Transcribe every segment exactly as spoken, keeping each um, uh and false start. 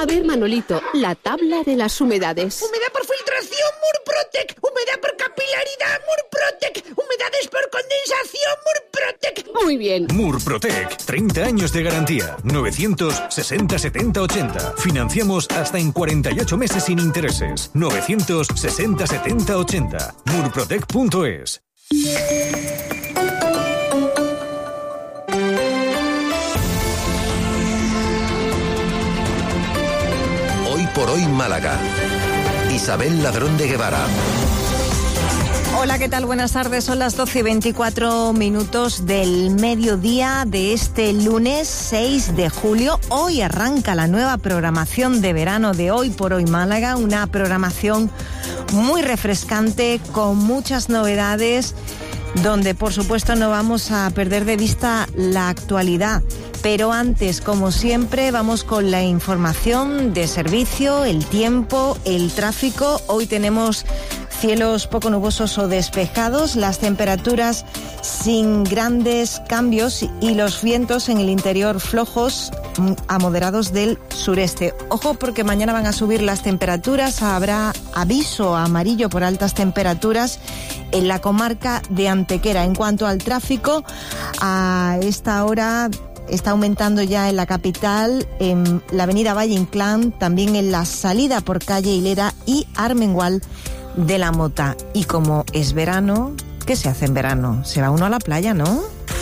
A ver, Manolito, la tabla de las humedades. Humedad por filtración, Murprotec. Humedad por capilaridad, Murprotec. Humedades por condensación, Murprotec. Muy bien. Murprotec, treinta años de garantía. novecientos sesenta setenta ochenta. Financiamos hasta en cuarenta y ocho meses sin intereses. novecientos sesenta setenta ochenta. murprotec punto es. Hoy por hoy Málaga. Isabel Ladrón de Guevara. Hola, ¿qué tal? Buenas tardes. Son las doce y veinticuatro minutos del mediodía de este lunes seis de julio. Hoy arranca la nueva programación de verano de Hoy por Hoy Málaga. Una programación muy refrescante, con muchas novedades, donde por supuesto no vamos a perder de vista la actualidad. Pero antes, como siempre, vamos con la información de servicio, el tiempo, el tráfico. Hoy tenemos cielos poco nubosos o despejados, las temperaturas sin grandes cambios y los vientos en el interior flojos a moderados del sureste. Ojo, porque mañana van a subir las temperaturas, habrá aviso amarillo por altas temperaturas en la comarca de Antequera. En cuanto al tráfico, a esta hora está aumentando ya en la capital, en la avenida Valle Inclán, también en la salida por calle Hilera y Armengual de la Mota. Y como es verano, ¿qué se hace en verano? Se va uno a la playa, ¿no?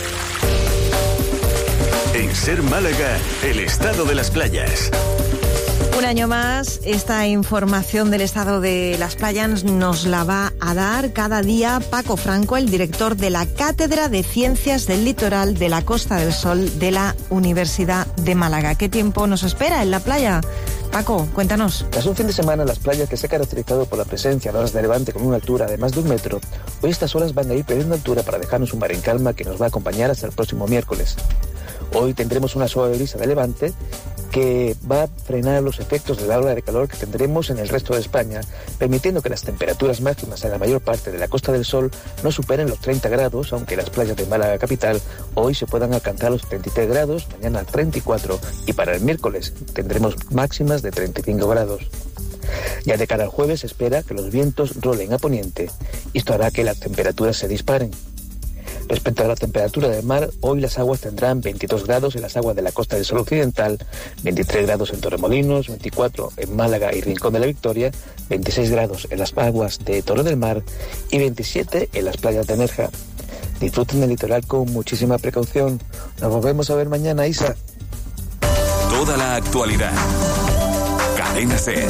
En Ser Málaga, el estado de las playas. Un año más, esta información del estado de las playas nos la va a dar cada día Paco Franco, el director de la Cátedra de Ciencias del Litoral de la Costa del Sol de la Universidad de Málaga. ¿Qué tiempo nos espera en la playa? Paco, cuéntanos. Tras un fin de semana en las playas que se ha caracterizado por la presencia de olas de levante con una altura de más de un metro, hoy estas olas van a ir perdiendo altura para dejarnos un mar en calma que nos va a acompañar hasta el próximo miércoles. Hoy tendremos una suave brisa de levante que va a frenar los efectos de la ola de calor que tendremos en el resto de España, permitiendo que las temperaturas máximas en la mayor parte de la Costa del Sol no superen los treinta grados, aunque las playas de Málaga capital hoy se puedan alcanzar los treinta y tres grados, mañana treinta y cuatro, y para el miércoles tendremos máximas de treinta y cinco grados. Ya de cara al jueves se espera que los vientos rolen a poniente, y esto hará que las temperaturas se disparen. Respecto a la temperatura del mar, hoy las aguas tendrán veintidós grados en las aguas de la Costa del Sol Occidental, veintitrés grados en Torremolinos, veinticuatro en Málaga y Rincón de la Victoria, veintiséis grados en las aguas de Torre del Mar y veintisiete en las playas de Nerja. Disfruten del litoral con muchísima precaución. Nos volvemos a ver mañana, Isa. Toda la actualidad. Cadena Ser.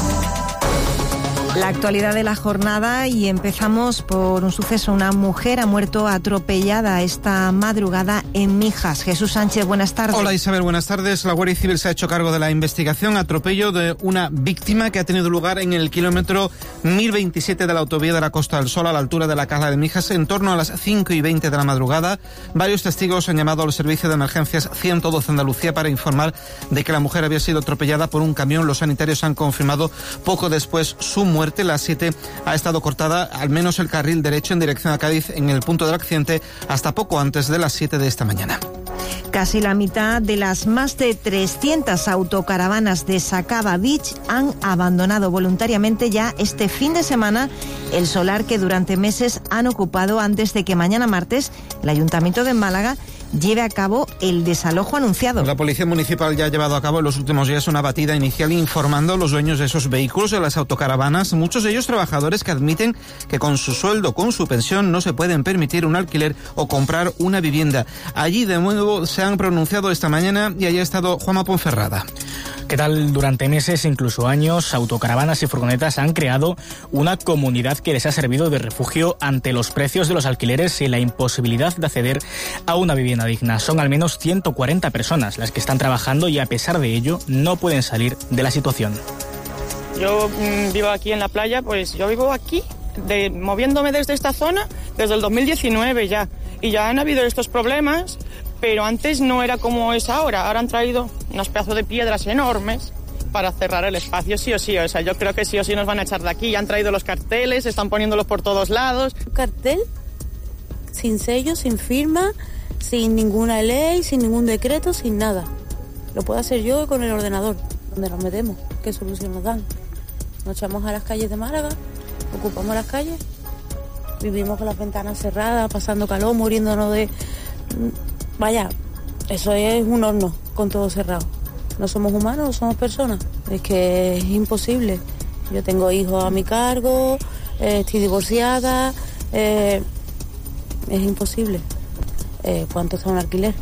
La actualidad de la jornada, y empezamos por un suceso. Una mujer ha muerto atropellada esta madrugada en Mijas. Jesús Sánchez, buenas tardes. Hola Isabel, buenas tardes. La Guardia Civil se ha hecho cargo de la investigación. Atropello de una víctima que ha tenido lugar en el kilómetro mil veintisiete de la autovía de la Costa del Sol, a la altura de la Cala de Mijas, en torno a las cinco y veinte de la madrugada. Varios testigos han llamado al servicio de emergencias ciento doce Andalucía para informar de que la mujer había sido atropellada por un camión. Los sanitarios han confirmado poco después su muerte. La siete ha estado cortada al menos el carril derecho en dirección a Cádiz en el punto del accidente hasta poco antes de las siete de esta mañana. Casi la mitad de las más de trescientas autocaravanas de Sacaba Beach han abandonado voluntariamente ya este fin de semana el solar que durante meses han ocupado, antes de que mañana martes el Ayuntamiento de Málaga lleve a cabo el desalojo anunciado. La Policía Municipal ya ha llevado a cabo en los últimos días una batida inicial informando a los dueños de esos vehículos, de las autocaravanas, muchos de ellos trabajadores que admiten que con su sueldo, con su pensión, no se pueden permitir un alquiler o comprar una vivienda. Allí de nuevo se han pronunciado esta mañana y allí ha estado Juanma Ponferrada. ¿Qué tal? Durante meses, incluso años, autocaravanas y furgonetas han creado una comunidad que les ha servido de refugio ante los precios de los alquileres y la imposibilidad de acceder a una vivienda digna. Son al menos ciento cuarenta personas las que están trabajando y a pesar de ello no pueden salir de la situación. Yo mmm, vivo aquí en la playa, pues yo vivo aquí, de, moviéndome desde esta zona desde el dos mil diecinueve ya, y ya han habido estos problemas. Pero antes no era como es ahora. Ahora han traído unos pedazos de piedras enormes para cerrar el espacio sí o sí. O sea, yo creo que sí o sí nos van a echar de aquí. Ya han traído los carteles, están poniéndolos por todos lados. Cartel, sin sello, sin firma, sin ninguna ley, sin ningún decreto, sin nada. Lo puedo hacer yo con el ordenador. ¿Dónde nos metemos? ¿Qué solución nos dan? Nos echamos a las calles de Málaga, ocupamos las calles, vivimos con las ventanas cerradas, pasando calor, muriéndonos de... Vaya, eso es un horno con todo cerrado. No somos humanos, no somos personas. Es que es imposible. Yo tengo hijos a mi cargo, eh, estoy divorciada, eh, es imposible. Eh, ¿Cuánto está un alquiler?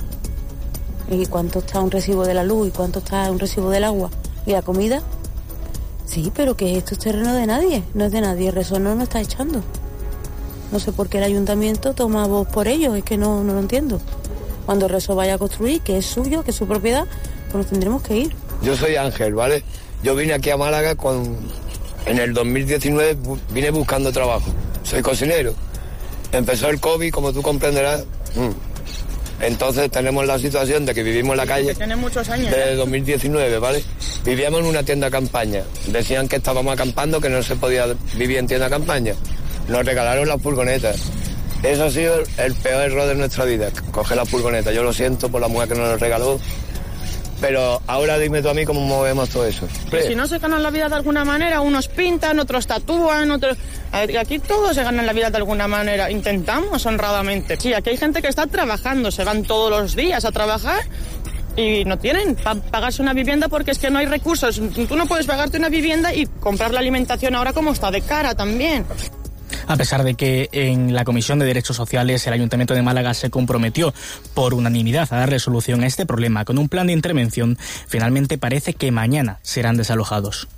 ¿Y cuánto está un recibo de la luz? ¿Y cuánto está un recibo del agua? ¿Y la comida? Sí, pero que esto es terreno de nadie, no es de nadie. Resol no nos está echando. No sé por qué el ayuntamiento toma voz por ellos, es que no, no lo entiendo. Cuando Resol vaya a construir, que es suyo, que es su propiedad, pues nos tendremos que ir. Yo soy Ángel, ¿vale? Yo vine aquí a Málaga con... En el dos mil diecinueve vine buscando trabajo. Soy cocinero. Empezó el COVID, como tú comprenderás. Entonces tenemos la situación de que vivimos en la calle. Que tiene muchos años. Desde dos mil diecinueve, ¿vale? Vivíamos en una tienda campaña. Decían que estábamos acampando, que no se podía vivir en tienda campaña. Nos regalaron las furgonetas. Eso ha sido el peor error de nuestra vida, coger las furgonetas. Yo lo siento por la mujer que nos lo regaló. Pero ahora dime tú a mí cómo movemos todo eso. Si no se ganan la vida de alguna manera, unos pintan, otros tatúan, otros... Aquí todos se ganan la vida de alguna manera. Intentamos honradamente. Sí, aquí hay gente que está trabajando, se van todos los días a trabajar y no tienen para pagarse una vivienda porque es que no hay recursos. Tú no puedes pagarte una vivienda y comprar la alimentación ahora como está de cara también. A pesar de que en la Comisión de Derechos Sociales el Ayuntamiento de Málaga se comprometió por unanimidad a darle solución a este problema con un plan de intervención, finalmente parece que mañana serán desalojados.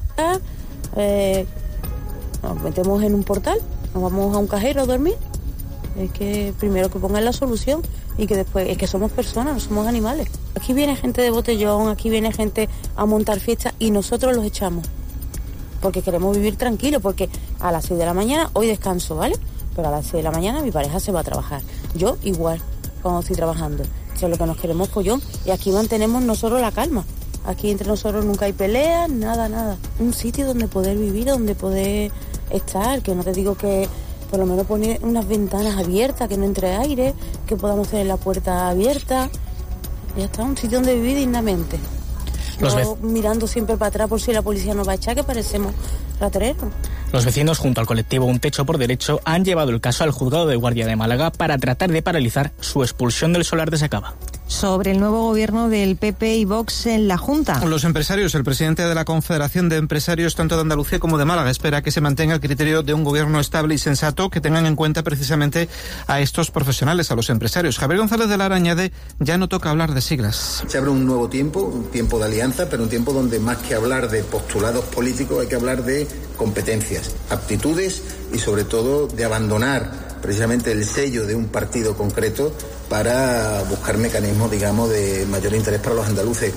Eh, nos metemos en un portal, nos vamos a un cajero a dormir. Es que primero que pongan la solución y que después, es que somos personas, no somos animales. Aquí viene gente de botellón, aquí viene gente a montar fiestas y nosotros los echamos. Porque queremos vivir tranquilos, porque a las seis de la mañana, hoy descanso, ¿vale? Pero a las seis de la mañana mi pareja se va a trabajar. Yo igual, cuando estoy trabajando. Eso es lo que nos queremos pollón. Y aquí mantenemos nosotros la calma. Aquí entre nosotros nunca hay peleas, nada, nada. Un sitio donde poder vivir, donde poder estar. Que no te digo que por lo menos poner unas ventanas abiertas, que no entre aire, que podamos tener la puerta abierta. Ya está, un sitio donde vivir dignamente. No mirando siempre para atrás por si la policía nos va a echar, que parecemos ratereros. Los vecinos, junto al colectivo Un Techo por Derecho, han llevado el caso al juzgado de guardia de Málaga para tratar de paralizar su expulsión del solar de Sacaba. Sobre el nuevo gobierno del P P y Vox en la Junta. Los empresarios, el presidente de la Confederación de Empresarios tanto de Andalucía como de Málaga, espera que se mantenga el criterio de un gobierno estable y sensato que tengan en cuenta precisamente a estos profesionales, a los empresarios. Javier González de Lara añade, ya no toca hablar de siglas. Se abre un nuevo tiempo, un tiempo de alianza, pero un tiempo donde más que hablar de postulados políticos hay que hablar de competencias, aptitudes y sobre todo de abandonar precisamente el sello de un partido concreto para buscar mecanismos, digamos, de mayor interés para los andaluces.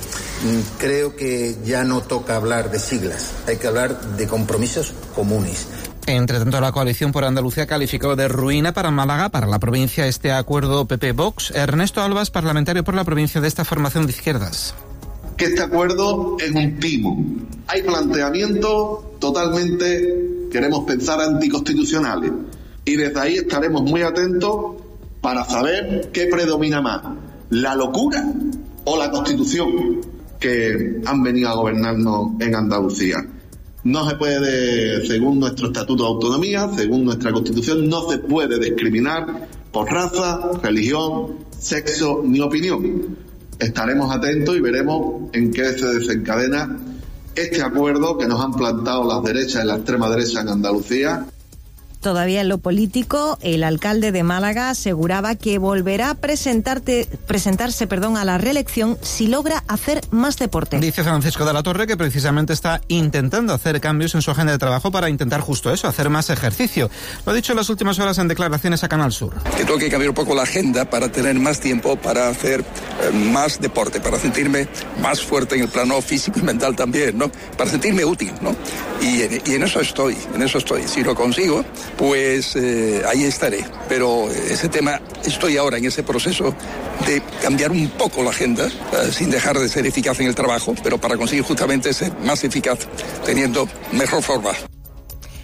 Creo que ya no toca hablar de siglas, hay que hablar de compromisos comunes. Entre tanto, la coalición por Andalucía calificó de ruina para Málaga, para la provincia, este acuerdo P P-Vox. Ernesto Albas, parlamentario por la provincia de esta formación de izquierdas. Que este acuerdo es un timo. Hay planteamientos totalmente, queremos pensar, anticonstitucionales. Y desde ahí estaremos muy atentos para saber qué predomina más, la locura o la Constitución que han venido a gobernarnos en Andalucía. No se puede, según nuestro Estatuto de Autonomía, según nuestra Constitución, no se puede discriminar por raza, religión, sexo ni opinión. Estaremos atentos y veremos en qué se desencadena este acuerdo que nos han plantado las derechas y la extrema derecha en Andalucía. Todavía en lo político, el alcalde de Málaga aseguraba que volverá a presentarte, presentarse perdón, a la reelección si logra hacer más deporte. Dice Francisco de la Torre que precisamente está intentando hacer cambios en su agenda de trabajo para intentar justo eso, hacer más ejercicio. Lo ha dicho en las últimas horas en declaraciones a Canal Sur. Que tengo que cambiar un poco la agenda para tener más tiempo para hacer eh, más deporte, para sentirme más fuerte en el plano físico y mental también, ¿no? Para sentirme útil, ¿no? Y en, y en eso estoy, en eso estoy. Si lo consigo, pues eh, ahí estaré. Pero ese tema, estoy ahora en ese proceso de cambiar un poco la agenda, eh, sin dejar de ser eficaz en el trabajo, pero para conseguir justamente ser más eficaz, teniendo mejor forma.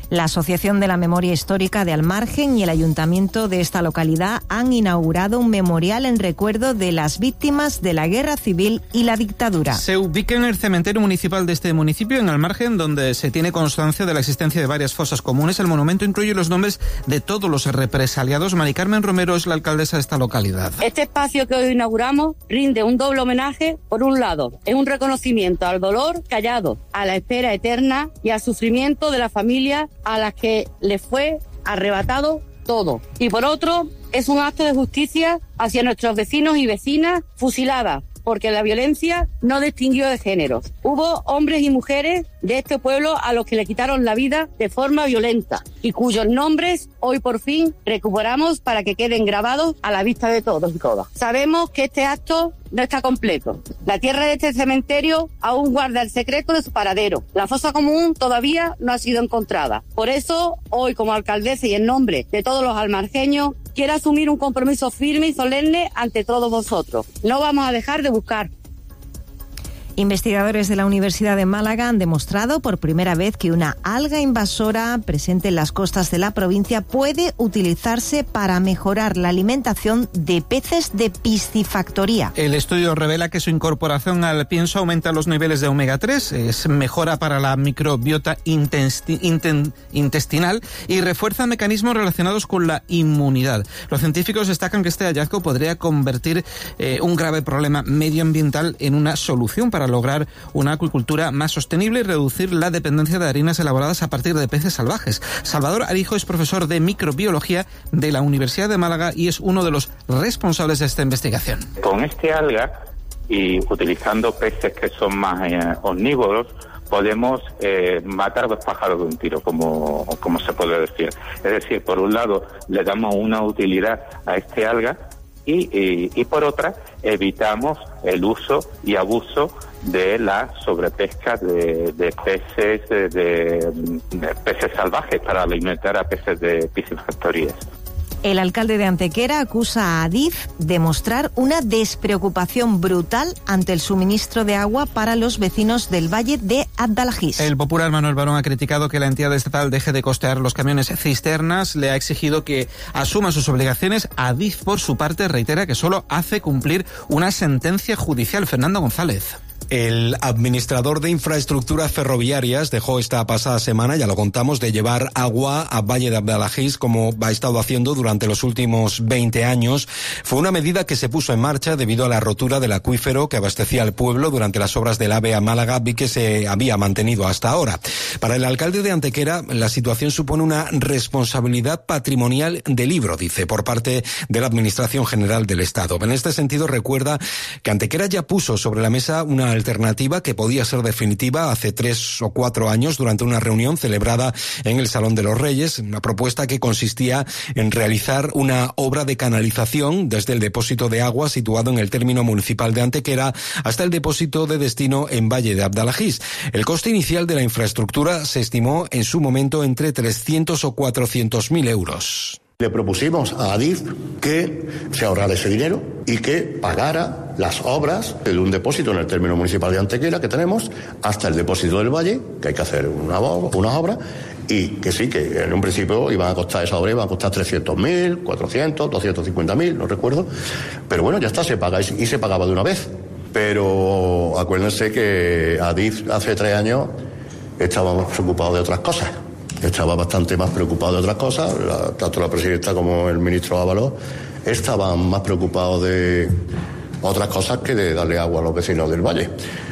La Asociación de la Memoria Histórica de Almargen y el Ayuntamiento de esta localidad han inaugurado un memorial en recuerdo de las víctimas de la Guerra Civil y la dictadura. Se ubica en el cementerio municipal de este municipio, en Almargen, donde se tiene constancia de la existencia de varias fosas comunes. El monumento incluye los nombres de todos los represaliados. Mari Carmen Romero es la alcaldesa de esta localidad. Este espacio que hoy inauguramos rinde un doble homenaje. Por un lado, es un reconocimiento al dolor callado, a la espera eterna y al sufrimiento de la familia a las que le fue arrebatado todo. Y por otro, es un acto de justicia hacia nuestros vecinos y vecinas fusiladas, porque la violencia no distinguió de género. Hubo hombres y mujeres de este pueblo a los que le quitaron la vida de forma violenta y cuyos nombres hoy por fin recuperamos para que queden grabados a la vista de todos y todas. Sabemos que este acto no está completo. La tierra de este cementerio aún guarda el secreto de su paradero. La fosa común todavía no ha sido encontrada. Por eso, hoy como alcaldesa y en nombre de todos los almargeños, quiero asumir un compromiso firme y solemne ante todos vosotros. No vamos a dejar de buscar. Investigadores de la Universidad de Málaga han demostrado por primera vez que una alga invasora presente en las costas de la provincia puede utilizarse para mejorar la alimentación de peces de piscifactoría. El estudio revela que su incorporación al pienso aumenta los niveles de omega tres, es mejora para la microbiota intesti- inten- intestinal y refuerza mecanismos relacionados con la inmunidad. Los científicos destacan que este hallazgo podría convertir eh, un grave problema medioambiental en una solución para lograr una acuicultura más sostenible y reducir la dependencia de harinas elaboradas a partir de peces salvajes. Salvador Arijo es profesor de microbiología de la Universidad de Málaga y es uno de los responsables de esta investigación. Con este alga y utilizando peces que son más eh, omnívoros, podemos eh, matar dos pájaros de un tiro, como, como se puede decir. Es decir, por un lado le damos una utilidad a este alga y, y, y por otra evitamos el uso y abuso de la sobrepesca de, de peces de, de, de peces salvajes para alimentar a peces de piscifactorías. El alcalde de Antequera acusa a Adif de mostrar una despreocupación brutal ante el suministro de agua para los vecinos del valle de Abdalajís. El popular Manuel Barón ha criticado que la entidad estatal deje de costear los camiones cisternas, le ha exigido que asuma sus obligaciones. Adif, por su parte, reitera que solo hace cumplir una sentencia judicial. Fernando González. El administrador de infraestructuras ferroviarias dejó esta pasada semana, ya lo contamos, de llevar agua a Valle de Abdalajís como ha estado haciendo durante los últimos veinte años. Fue una medida que se puso en marcha debido a la rotura del acuífero que abastecía al pueblo durante las obras del AVE a Málaga y que se había mantenido hasta ahora. Para el alcalde de Antequera, la situación supone una responsabilidad patrimonial de libro, dice, por parte de la Administración General del Estado. En este sentido, recuerda que Antequera ya puso sobre la mesa una alternativa que podía ser definitiva hace tres o cuatro años durante una reunión celebrada en el Salón de los Reyes, una propuesta que consistía en realizar una obra de canalización desde el depósito de agua situado en el término municipal de Antequera hasta el depósito de destino en Valle de Abdalajís. El coste inicial de la infraestructura se estimó en su momento entre trescientos o cuatrocientos mil euros. Le propusimos a Adif que se ahorrara ese dinero y que pagara las obras de un depósito en el término municipal de Antequera que tenemos hasta el depósito del Valle, que hay que hacer una, unas obras, y que sí, que en un principio iban a costar esa obra, iban a costar trescientos mil, cuatrocientos, doscientos cincuenta mil, no recuerdo, pero bueno, ya está, se paga y, y se pagaba de una vez. Pero acuérdense que Adif hace tres años estábamos preocupados de otras cosas. Estaba bastante más preocupado de otras cosas, la, tanto la presidenta como el ministro Ábalos estaban más preocupados de otras cosas que de darle agua a los vecinos del valle.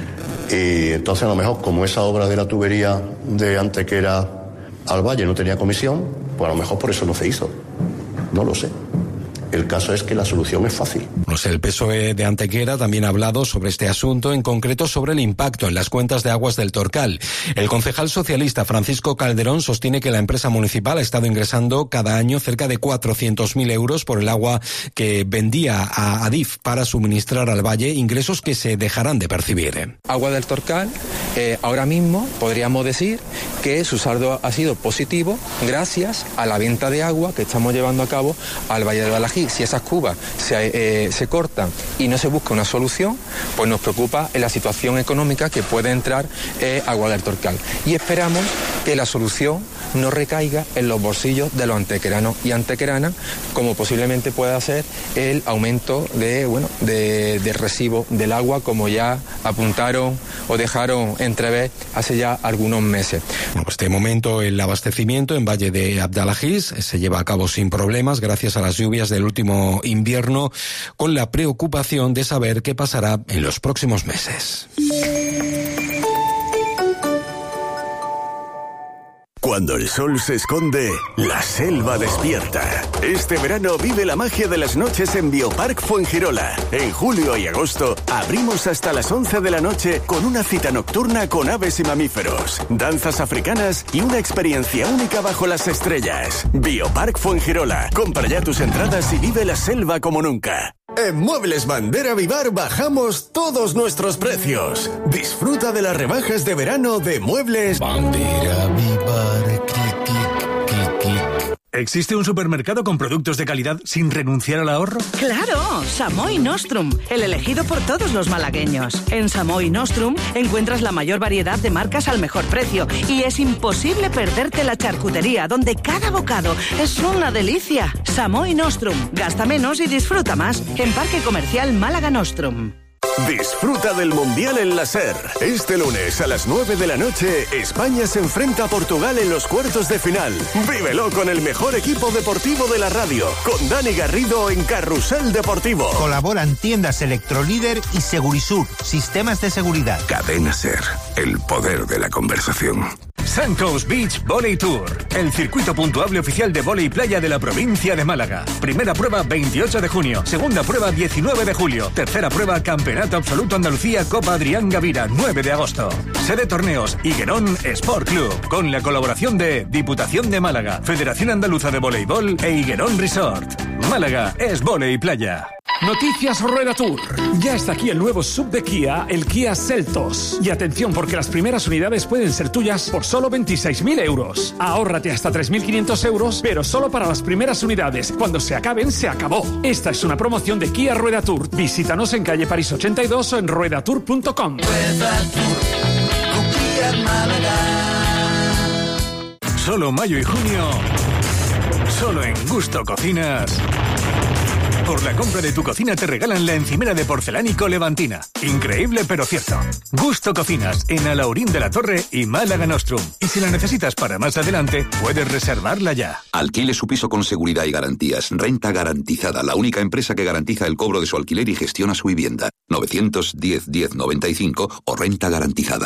Y entonces a lo mejor como esa obra de la tubería de Antequera al valle no tenía comisión, pues a lo mejor por eso no se hizo, no lo sé. El caso es que la solución es fácil. Pues el P S O E de Antequera también ha hablado sobre este asunto, en concreto sobre el impacto en las cuentas de aguas del Torcal. El concejal socialista Francisco Calderón sostiene que la empresa municipal ha estado ingresando cada año cerca de cuatrocientos mil euros por el agua que vendía a Adif para suministrar al valle, ingresos que se dejarán de percibir. Agua del Torcal Eh, ahora mismo podríamos decir que su saldo ha sido positivo gracias a la venta de agua que estamos llevando a cabo al Valle del Balají. Si esas cubas se, eh, se cortan y no se busca una solución, pues nos preocupa en la situación económica que puede entrar eh, Agua del Torcal. Y esperamos que la solución no recaiga en los bolsillos de los antequeranos y antequeranas, como posiblemente pueda ser el aumento de, bueno, de, de recibo del agua, como ya apuntaron o dejaron entrever hace ya algunos meses. En este momento el abastecimiento en Valle de Abdalaziz se lleva a cabo sin problemas gracias a las lluvias del último invierno, con la preocupación de saber qué pasará en los próximos meses. Cuando el sol se esconde, la selva despierta. Este verano vive la magia de las noches en Biopark Fuengirola. En julio y agosto abrimos hasta las once de la noche con una cita nocturna con aves y mamíferos, danzas africanas y una experiencia única bajo las estrellas. Biopark Fuengirola. Compra ya tus entradas y vive la selva como nunca. En Muebles Bandera Vivar bajamos todos nuestros precios. Disfruta de las rebajas de verano de Muebles Bandera Vivar. Clic, clic, clic, clic. ¿Existe un supermercado con productos de calidad sin renunciar al ahorro? ¡Claro! Samoy Nostrum, el elegido por todos los malagueños. En Samoy Nostrum encuentras la mayor variedad de marcas al mejor precio y es imposible perderte la charcutería, donde cada bocado es una delicia. Samoy Nostrum, gasta menos y disfruta más. En Parque Comercial Málaga Nostrum. Disfruta del Mundial en la SER. Este lunes a las nueve de la noche, España se enfrenta a Portugal en los cuartos de final. Vívelo con el mejor equipo deportivo de la radio, con Dani Garrido en Carrusel Deportivo. Colaboran tiendas Electrolíder y Segurisur, sistemas de seguridad. Cadena SER, el poder de la conversación. Suncoast Beach Volley Tour, el circuito puntuable oficial de vóley playa de la provincia de Málaga. Primera prueba veintiocho de junio, segunda prueba diecinueve de julio, tercera prueba Campeonato Absoluto Andalucía Copa Adrián Gavira nueve de agosto. Sede torneos Higuerón Sport Club, con la colaboración de Diputación de Málaga, Federación Andaluza de Voleibol e Higuerón Resort. Málaga es vóley playa. Noticias Rueda Tour. Ya está aquí el nuevo sub de Kia, el Kia Seltos. Y atención, porque las primeras unidades pueden ser tuyas por solo veintiséis mil euros. Ahórrate hasta tres mil quinientos euros, pero solo para las primeras unidades. Cuando se acaben, se acabó. Esta es una promoción de Kia Rueda Tour. Visítanos en calle París ochenta y dos o en rueda tour punto com. Rueda Tour, con Kia Málaga. Solo mayo y junio, solo en Gusto Cocinas. Por la compra de tu cocina te regalan la encimera de porcelánico Levantina. Increíble pero cierto. Gusto Cocinas, en Alaurín de la Torre y Málaga Nostrum. Y si la necesitas para más adelante, puedes reservarla ya. Alquile su piso con seguridad y garantías. Renta Garantizada, la única empresa que garantiza el cobro de su alquiler y gestiona su vivienda. novecientos diez diez noventa y cinco o Renta Garantizada.